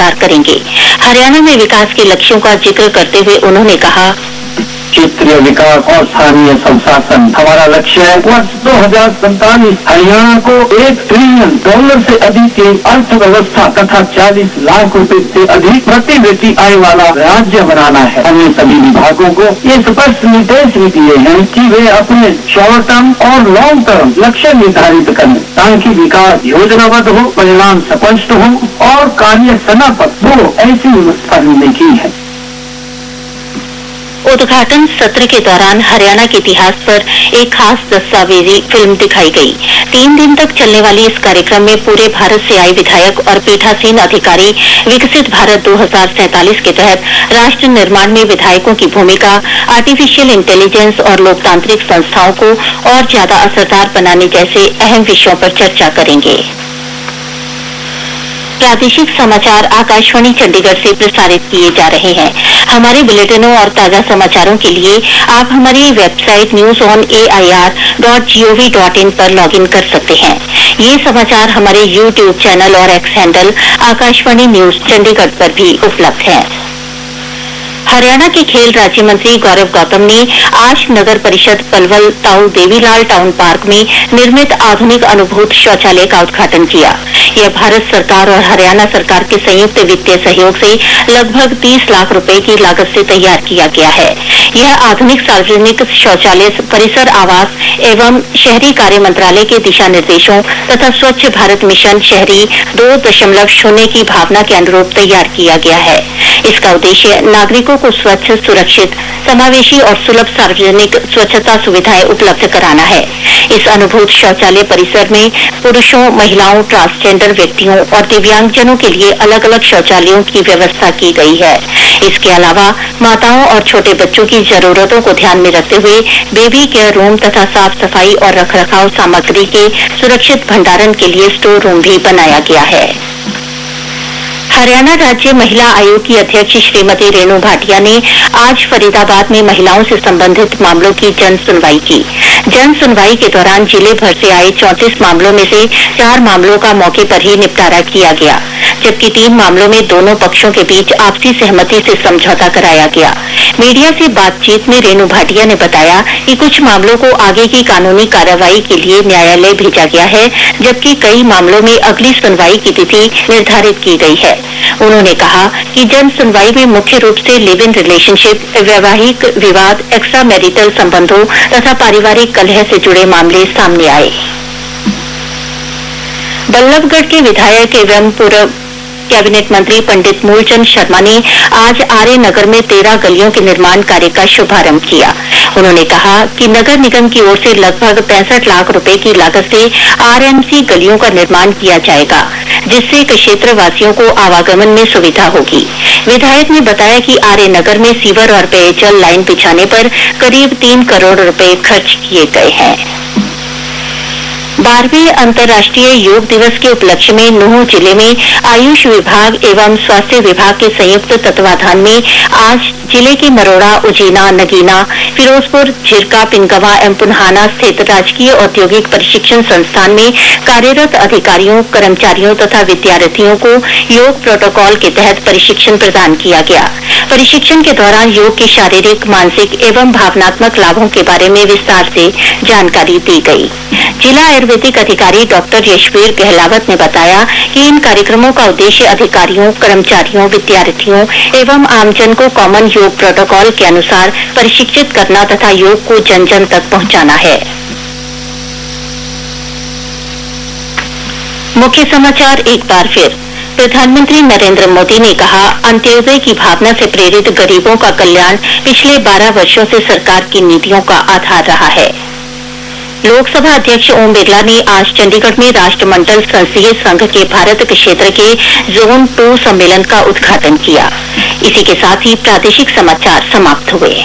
साकार करेंगे। हरियाणा में विकास के लक्ष्यों का जिक्र करते हुए उन्होंने कहा, क्षेत्रीय विकास और स्थानीय स्वशासन हमारा लक्ष्य है। वर्ष 2047 हरियाणा को $1 ट्रिलियन से अधिक की अर्थव्यवस्था तथा 40 लाख रुपए से अधिक प्रति व्यक्ति आय वाला राज्य बनाना है। हमने सभी विभागों को ये स्पष्ट निर्देश भी दिए हैं कि वे अपने शॉर्ट टर्म और लॉन्ग टर्म लक्ष्य निर्धारित करें ताकि विकास योजनाबद्ध हो, परिणाम स्पष्ट हो और कार्य समाप्त हो। ऐसी व्यवस्था हमने की है। उद्घाटन सत्र के दौरान हरियाणा के इतिहास पर एक खास दस्तावेजी फिल्म दिखाई गई। 3 दिन तक चलने वाली इस कार्यक्रम में पूरे भारत से आए विधायक और पीठासीन अधिकारी विकसित भारत 2047 के तहत राष्ट्र निर्माण में विधायकों की भूमिका, आर्टिफिशियल इंटेलिजेंस और लोकतांत्रिक संस्थाओं को और ज्यादा असरदार बनाने जैसे अहम विषयों पर चर्चा करेंगे। प्रादेशिक समाचार आकाशवाणी चंडीगढ़ से प्रसारित किए जा रहे हैं। हमारे बुलेटिनों और ताजा समाचारों के लिए आप हमारी वेबसाइट newsonAIR.gov.in पर लॉगिन कर सकते हैं। ये समाचार हमारे YouTube चैनल और x handle Akashvani news Chandigarh पर भी उपलब्ध है। हरियाणा के खेल राज्य मंत्री गौरव गौतम ने आज नगर परिषद पलवल ताऊ देवीलाल टाउन पार्क में निर्मित आधुनिक अनुभूत शौचालय का उद्घाटन किया। यह भारत सरकार और हरियाणा सरकार के संयुक्त वित्तीय सहयोग से लगभग 30 लाख रुपए की लागत से तैयार किया गया है। यह आधुनिक सार्वजनिक शौचालय परिसर आवास एवं शहरी कार्य मंत्रालय के दिशा निर्देशों तथा स्वच्छ भारत मिशन शहरी 2.0 की भावना के अनुरूप तैयार किया गया है। इसका उद्देश्य नागरिकों को स्वच्छ, सुरक्षित, समावेशी और सुलभ सार्वजनिक स्वच्छता सुविधाएं उपलब्ध कराना है। इस अनुभूत शौचालय परिसर में पुरुषों, महिलाओं, ट्रांसजेंडर व्यक्तियों और दिव्यांगजनों के लिए अलग अलग शौचालयों की व्यवस्था की गई है। इसके अलावा माताओं और छोटे बच्चों की जरूरतों को ध्यान में रखते हुए बेबी केयर रूम तथा साफ सफाई और रखरखाव सामग्री के सुरक्षित भंडारण के लिए स्टोर रूम भी बनाया गया है। हरियाणा राज्य महिला आयोग की अध्यक्ष श्रीमती रेणु भाटिया ने आज फरीदाबाद में महिलाओं से संबंधित मामलों की जन सुनवाई की। जन सुनवाई के दौरान जिले भर से आए 34 मामलों में से 4 मामलों का मौके पर ही निपटारा किया गया, जबकि 3 मामलों में दोनों पक्षों के बीच आपसी सहमति से समझौता कराया गया। मीडिया से बातचीत में रेणु भाटिया ने बताया कि कुछ मामलों को आगे की कानूनी कार्रवाई के लिए न्यायालय भेजा गया है, जबकि कई मामलों में अगली सुनवाई की तिथि निर्धारित की गई है। उन्होंने कहा कि जन सुनवाई में मुख्य रूप से लिव इन रिलेशनशिप, वैवाहिक विवाद, एक्स्ट्रा मैरिटल संबंधों तथा पारिवारिक कलह से जुड़े मामले सामने आए। बल्लभगढ़ के विधायक एवं पूर्व कैबिनेट मंत्री पंडित मूलचंद शर्मा ने आज आर्य नगर में 13 गलियों के निर्माण कार्य का शुभारंभ किया। उन्होंने कहा कि नगर निगम की ओर से लगभग 65 लाख रुपए की लागत से आरएमसी गलियों का निर्माण किया जाएगा, जिससे क्षेत्र वासियों को आवागमन में सुविधा होगी। विधायक ने बताया कि आर्य नगर में सीवर और पेयजल लाइन बिछाने पर करीब 3 करोड़ रुपए खर्च किए गए हैं। 12वें अंतर्राष्ट्रीय योग दिवस के उपलक्ष्य में नूंह जिले में आयुष विभाग एवं स्वास्थ्य विभाग के संयुक्त तत्वाधान में आज जिले के मरोड़ा, उजीना, नगीना, फिरोजपुर, झिरका, पिंगवा एवं पुन्हाना स्थित राजकीय औद्योगिक प्रशिक्षण संस्थान में कार्यरत अधिकारियों, कर्मचारियों तथा विद्यार्थियों को योग प्रोटोकॉल के तहत प्रशिक्षण प्रदान किया गया। प्रशिक्षण के दौरान योग के शारीरिक, मानसिक एवं भावनात्मक लाभों के बारे में विस्तार से जानकारी दी गई। जिला आयुर्वेदिक अधिकारी डॉक्टर यशवीर गहलावत ने बताया कि इन कार्यक्रमों का उद्देश्य अधिकारियों, कर्मचारियों, विद्यार्थियों एवं आमजन को कॉमन योग प्रोटोकॉल के अनुसार प्रशिक्षित करना तथा योग को जन जन तक पहुंचाना है। मुख्य समाचार एक बार फिर। प्रधानमंत्री नरेंद्र मोदी ने कहा, अंत्योदय की भावना से प्रेरित गरीबों का कल्याण पिछले 12 वर्षों से सरकार की नीतियों का आधार रहा है। लोकसभा अध्यक्ष ओम बिरला ने आज चंडीगढ़ में राष्ट्रमंडल संसदीय संघ के भारत क्षेत्र के जोन 2 सम्मेलन का उद्घाटन किया। इसी के साथ ही प्रादेशिक समाचार समाप्त हुए।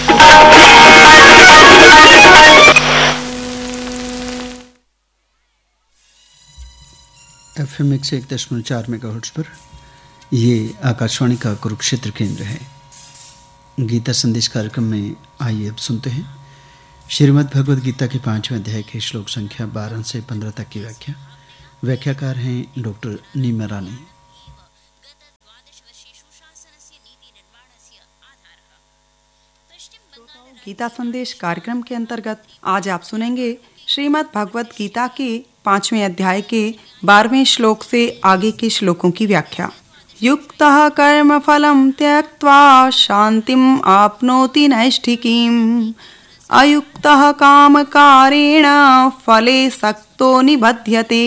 FM 101.4 मेगाहर्ट्ज पर ये आकाशवाणी का कुरुक्षेत्र केंद्र है। गीता संदेश कार्यक्रम में आइए अब सुनते हैं श्रीमद् भगवद गीता के 5वें अध्याय के श्लोक संख्या 12 से 15 तक की व्याख्या। व्याख्याकार हैं डॉक्टर नीमा रानी। गीता संदेश कार्यक्रम के अंतर्गत आज आप सुनेंगे श्रीमद् भगवत गीता के 5वें अध्याय के 12वें श्लोक से आगे के श्लोकों की व्याख्या। युक्तः कर्म फलं त्यक्त्वा शांतिम आपनोति नैष्ठिकीम् अयुक्तः कामकारेण फले सक्तो निबध्यते।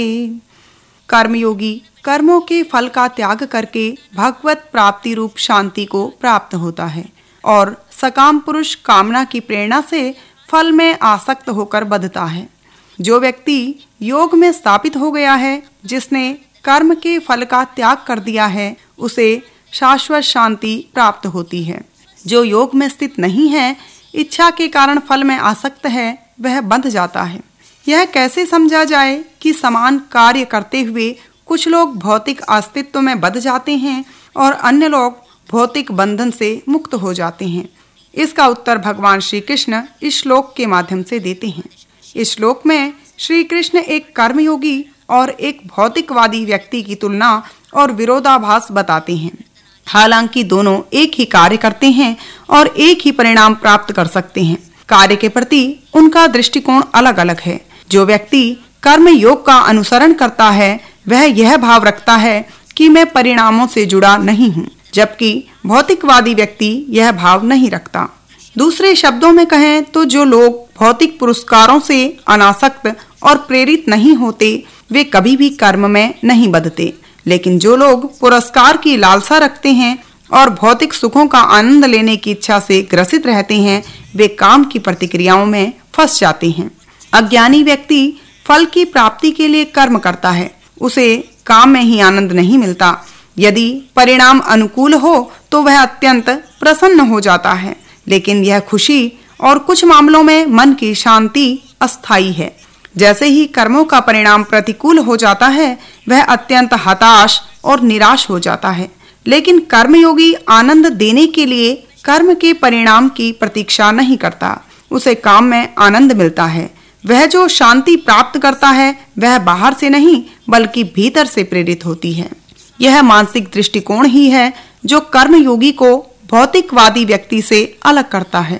कर्मयोगी कर्मों के फल का त्याग करके भगवत प्राप्ति रूप शांति को प्राप्त होता है और सकाम पुरुष कामना की प्रेरणा से फल में आसक्त होकर बंधता है। जो व्यक्ति योग में स्थापित हो गया है, जिसने कर्म के फल का त्याग कर दिया है, उसे शाश्वत शांति प्राप्त होती है। जो योग में स्थित नहीं है, इच्छा के कारण फल में आसक्त है, वह बंध जाता है। यह कैसे समझा जाए कि समान कार्य करते हुए कुछ लोग भौतिक अस्तित्व में बंध जाते हैं और अन्य लोग भौतिक बंधन से मुक्त हो जाते हैं? इसका उत्तर भगवान श्री कृष्ण इस श्लोक के माध्यम से देते हैं। इस श्लोक में श्री कृष्ण एक कर्मयोगी और एक भौतिकवादी व्यक्ति की तुलना और विरोधाभास बताते हैं। हालांकि दोनों एक ही कार्य करते हैं और एक ही परिणाम प्राप्त कर सकते हैं। कार्य के प्रति उनका दृष्टिकोण अलग अलग है। जो व्यक्ति कर्म योग का अनुसरण करता है, वह यह भाव रखता है कि मैं परिणामों से जुड़ा नहीं हूँ, जबकि भौतिकवादी व्यक्ति यह भाव नहीं रखता। दूसरे शब्दों में कहें तो जो लोग भौतिक पुरस्कारों से अनासक्त और प्रेरित नहीं होते, वे कभी भी कर्म में नहीं बंधते। लेकिन जो लोग पुरस्कार की लालसा रखते हैं और भौतिक सुखों का आनंद लेने की इच्छा से ग्रसित रहते हैं, वे काम की प्रतिक्रियाओं में फंस जाते हैं। अज्ञानी व्यक्ति फल की प्राप्ति के लिए कर्म करता है, उसे काम में ही आनंद नहीं मिलता। यदि परिणाम अनुकूल हो तो वह अत्यंत प्रसन्न हो जाता है, लेकिन यह खुशी और कुछ मामलों में मन की शांति अस्थायी है। जैसे ही कर्मों का परिणाम प्रतिकूल हो जाता है, वह अत्यंत हताश और निराश हो जाता है। लेकिन कर्मयोगी आनंद देने के लिए कर्म के परिणाम की प्रतीक्षा नहीं करता, उसे काम में आनंद मिलता है। वह जो शांति प्राप्त करता है, वह बाहर से नहीं बल्कि भीतर से प्रेरित होती है। यह मानसिक दृष्टिकोण ही है जो कर्मयोगी को भौतिकवादी व्यक्ति से अलग करता है।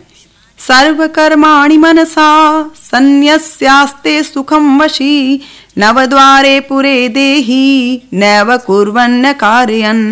सर्वकर्माणि मनसा सन्न्यस्यास्ते सुखं वशी नवद्वारे पुरे देहि नैव कुर्वन्न कार्यन्।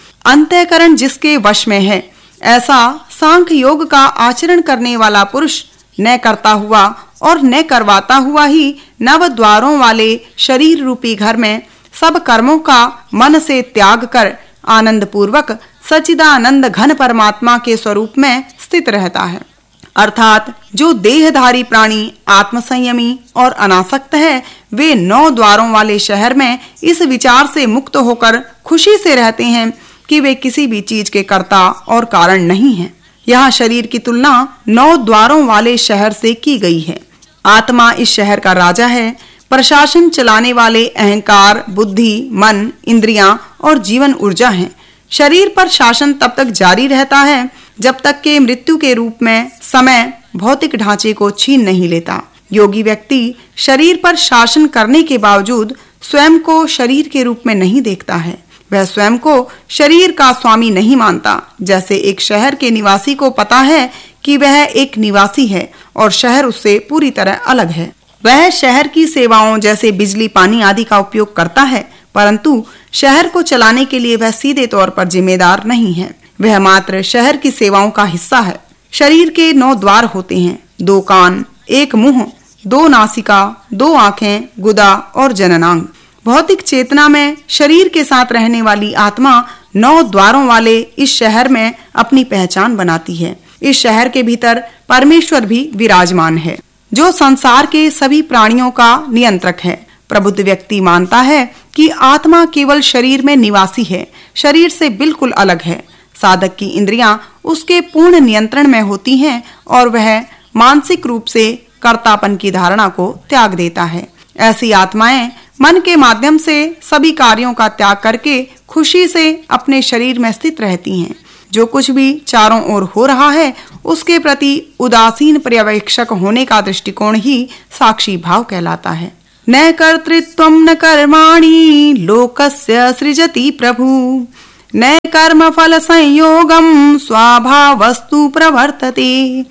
अंतःकरण जिसके वश में है, ऐसा सांख्य योग का आचरण करने वाला पुरुष न करता हुआ और न करवाता हुआ ही नव द्वारों वाले शरीर रूपी घर में सब कर्मों का मन से त्याग कर आनंद पूर्वक सच्चिदानंद घन परमात्मा के स्वरूप में स्थित रहता है। अर्थात जो देहधारी प्राणी आत्मसंयमी और अनासक्त है, वे 9 द्वारों वाले शहर में इस विचार से मुक्त होकर खुशी से रहते हैं कि वे किसी भी चीज के कर्ता और कारण नहीं हैं। यहाँ शरीर की तुलना 9 द्वारों वाले शहर से की गई है। आत्मा इस शहर का राजा है। प्रशासन चलाने वाले अहंकार, बुद्धि, मन, इंद्रियां और जीवन ऊर्जा हैं। शरीर पर शासन तब तक जारी रहता है जब तक कि मृत्यु के रूप में समय भौतिक ढांचे को छीन नहीं लेता। योगी व्यक्ति शरीर पर शासन करने के बावजूद स्वयं को शरीर के रूप में नहीं देखता है। वह स्वयं को शरीर का स्वामी नहीं मानता। जैसे एक शहर के निवासी को पता है कि वह एक निवासी है और शहर उससे पूरी तरह अलग है। वह शहर की सेवाओं जैसे बिजली, पानी आदि का उपयोग करता है, परंतु शहर को चलाने के लिए वह सीधे तौर पर जिम्मेदार नहीं है। वह मात्र शहर की सेवाओं का हिस्सा है। शरीर के 9 द्वार होते हैं, 2 कान, 1 मुंह, 2 नासिका, 2 आंखें, गुदा और जननांग। भौतिक चेतना में शरीर के साथ रहने वाली आत्मा 9 द्वारों वाले इस शहर में अपनी पहचान बनाती है। इस शहर के भीतर परमेश्वर भी विराजमान है, जो संसार के सभी प्राणियों का नियंत्रक है। प्रबुद्ध व्यक्ति मानता है कि आत्मा केवल शरीर में निवासी है, शरीर से बिल्कुल अलग है। साधक की इंद्रियां उसके पूर्ण नियंत्रण में होती हैं और वह मानसिक रूप से कर्तापन की धारणा को त्याग देता है। ऐसी आत्माएं मन के माध्यम से सभी कार्यों का त्याग करके खुशी से अपने शरीर में स्थित रहती हैं। जो कुछ भी चारों ओर हो रहा है, उसके प्रति उदासीन पर्यवेक्षक होने का दृष्टिकोण ही साक्षी भाव कहलाता है। न कर्तृत्वं न कर्माणि लोकस्य सृजति प्रभु न कर्म फल संयोगम स्वभावस्तु प्रवर्तते।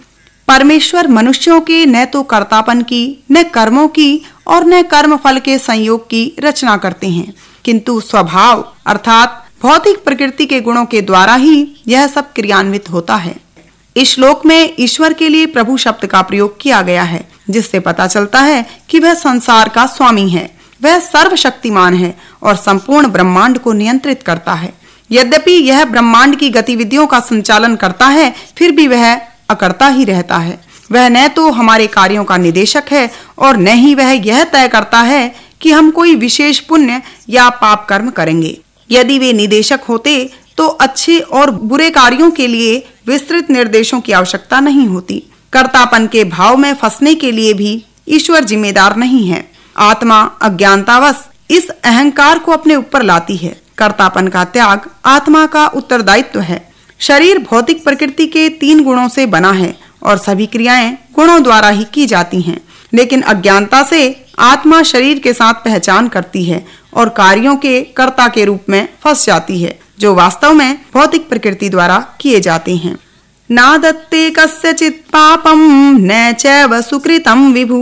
परमेश्वर मनुष्यों के न तो कर्तापन की, न कर्मों की और न कर्म फल के संयोग की रचना करते हैं, किंतु स्वभाव अर्थात भौतिक प्रकृति के गुणों के द्वारा ही यह सब क्रियान्वित होता है। इस श्लोक में ईश्वर के लिए प्रभु शब्द का प्रयोग किया गया है, जिससे पता चलता है कि वह संसार का स्वामी है। वह सर्वशक्तिमान है और संपूर्ण ब्रह्मांड को नियंत्रित करता है। यद्यपि यह ब्रह्मांड की गतिविधियों का संचालन करता है, फिर भी वह अकर्ता ही रहता है। वह न तो हमारे कार्यों का निदेशक है और न ही वह यह तय करता है कि हम कोई विशेष पुण्य या पाप कर्म करेंगे। यदि वे निदेशक होते तो अच्छे और बुरे कार्यों के लिए विस्तृत निर्देशों की आवश्यकता नहीं होती। कर्तापन के भाव में फंसने के लिए भी ईश्वर जिम्मेदार नहीं है। आत्मा अज्ञानतावश इस अहंकार को अपने ऊपर लाती है। कर्तापन का त्याग आत्मा का उत्तरदायित्व है। शरीर भौतिक प्रकृति के 3 गुणों से बना है और सभी क्रियाएं गुणों द्वारा ही की जाती हैं। लेकिन अज्ञानता से आत्मा शरीर के साथ पहचान करती है और कार्यों के कर्ता के रूप में फंस जाती है, जो वास्तव में भौतिक प्रकृति द्वारा किए जाते हैं। ना दत्ते कस्यचित् पापम न चैव सुकृतं विभु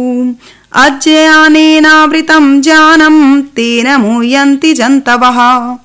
अज्ञानेनावृतं ज्ञानं तेन मुह्यन्ति जन्तवः।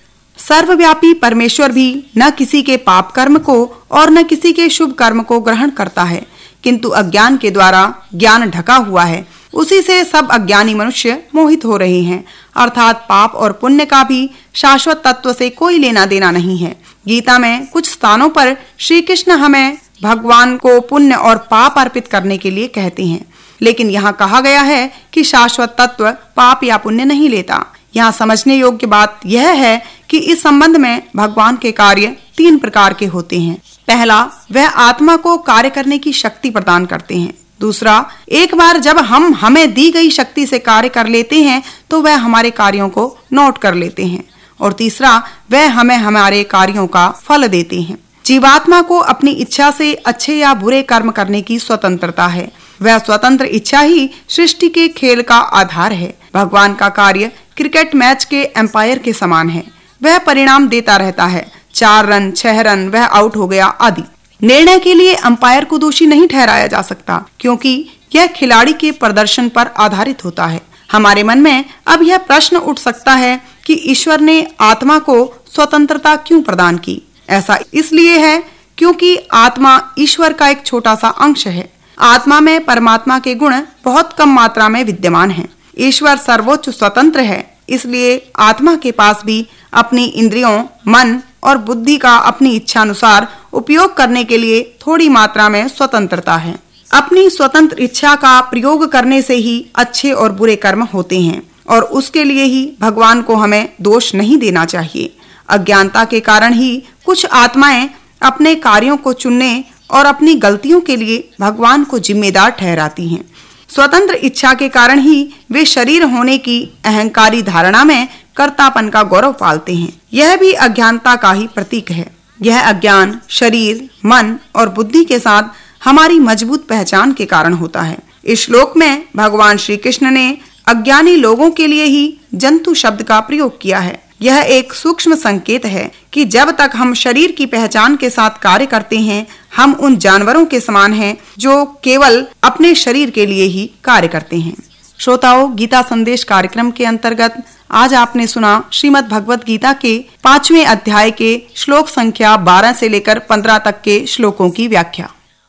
सर्वव्यापी परमेश्वर भी न किसी के पाप कर्म को और न किसी के शुभ कर्म को ग्रहण करता है, किंतु अज्ञान के द्वारा ज्ञान ढका हुआ है। उसी से सब अज्ञानी मनुष्य मोहित हो रहे हैं। अर्थात पाप और पुण्य का भी शाश्वत तत्व से कोई लेना देना नहीं है। गीता में कुछ स्थानों पर श्री कृष्ण हमें भगवान को पुण्य और पाप अर्पित करने के लिए कहते हैं, लेकिन यहाँ कहा गया है कि शाश्वत तत्व पाप या पुण्य नहीं लेता। यहाँ समझने योग्य बात यह है कि इस संबंध में भगवान के कार्य 3 प्रकार के होते हैं। पहला, वह आत्मा को कार्य करने की शक्ति प्रदान करते हैं। दूसरा, एक बार जब हम हमें दी गई शक्ति से कार्य कर लेते हैं तो वह हमारे कार्यों को नोट कर लेते हैं। और तीसरा, वह हमें हमारे कार्यों का फल देते हैं। जीवात्मा को अपनी इच्छा से अच्छे या बुरे कर्म करने की स्वतंत्रता है। वह स्वतंत्र इच्छा ही सृष्टि के खेल का आधार है। भगवान का कार्य क्रिकेट मैच के एम्पायर के समान है। वह परिणाम देता रहता है। 4 रन, 6 रन, वह आउट हो गया आदि। निर्णय के लिए अंपायर को दोषी नहीं ठहराया जा सकता, क्योंकि यह खिलाड़ी के प्रदर्शन पर आधारित होता है। हमारे मन में अब यह प्रश्न उठ सकता है कि ईश्वर ने आत्मा को स्वतंत्रता क्यों प्रदान की? ऐसा इसलिए है क्योंकि आत्मा ईश्वर का एक छोटा सा अंश है। आत्मा में परमात्मा के गुण बहुत कम मात्रा में विद्यमान हैं। ईश्वर सर्वोच्च स्वतंत्र है, इसलिए आत्मा के पास भी अपनी इंद्रियों, मन और बुद्धि का अपनी इच्छा अनुसार उपयोग करने के लिए थोड़ी मात्रा में स्वतंत्रता है। अपनी स्वतंत्र इच्छा का प्रयोग करने से ही अच्छे और बुरे कर्म होते हैं और उसके लिए ही भगवान को हमें दोष नहीं देना चाहिए। अज्ञानता के कारण ही कुछ आत्माएं अपने कार्यों को चुनने और अपनी गलतियों के लिए भगवान को जिम्मेदार ठहराती हैं। स्वतंत्र इच्छा के कारण ही वे शरीर होने की अहंकारी धारणा में कर्तापन का गौरव पालते हैं। यह भी अज्ञानता का ही प्रतीक है। यह अज्ञान शरीर, मन और बुद्धि के साथ हमारी मजबूत पहचान के कारण होता है। इस श्लोक में भगवान श्री कृष्ण ने अज्ञानी लोगों के लिए ही जंतु शब्द का प्रयोग किया है। यह एक सूक्ष्म संकेत है कि जब तक हम शरीर की पहचान के साथ कार्य करते हैं, हम उन जानवरों के समान हैं जो केवल अपने शरीर के लिए ही कार्य करते हैं। श्रोताओं, गीता संदेश कार्यक्रम के अंतर्गत आज आपने सुना श्रीमद् भगवत गीता के 5वें अध्याय के श्लोक संख्या 12 से लेकर 15 तक के श्लोकों की व्याख्या।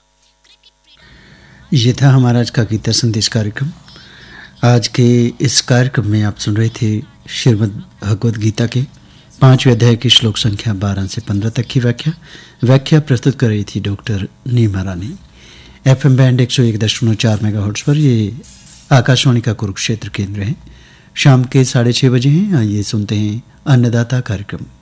ये था हमारा आज का गीता संदेश कार्यक्रम। आज के इस कार्यक्रम में आप सुन रहे थे श्रीमद् भगवत गीता के 5वें अध्याय की श्लोक संख्या 12 से 15 तक की व्याख्या प्रस्तुत कर रही थी डॉक्टर नीमा रानी। FM बैंड 101.4 मेगाहर्ट्ज पर ये आकाशवाणी का कुरुक्षेत्र केंद्र है। शाम के 6:30 बजे हैं। आइए सुनते हैं अन्नदाता कार्यक्रम।